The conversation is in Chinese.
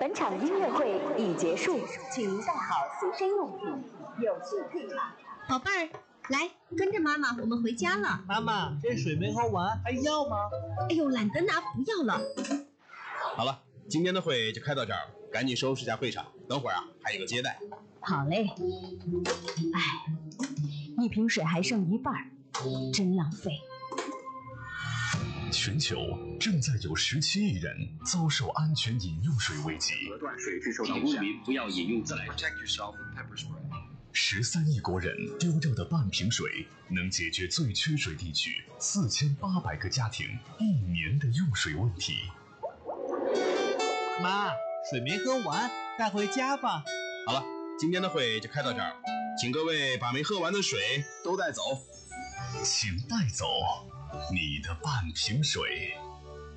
本场音乐会已结束，请您带好随身用品，有序退场。 宝贝儿，来跟着妈妈，我们回家了。 妈妈，这水没喝完，还要吗？ 哎呦，懒得拿，不要了。 好了，今天的会就开到这儿了，赶紧收拾下会场，等会儿还有个接待。 好嘞。哎，一瓶水还剩一半，真浪费。 全球正在有17亿人遭受安全饮用水危机， 河段水质受到污染，不要饮用自来水。 13亿国人丢掉的半瓶水，能解决最缺水地区4800个家庭1年的用水问题。 妈，水没喝完，带回家吧。 好了，今天的会就开到这儿了，请各位把没喝完的水都带走。 请带走你的半瓶水。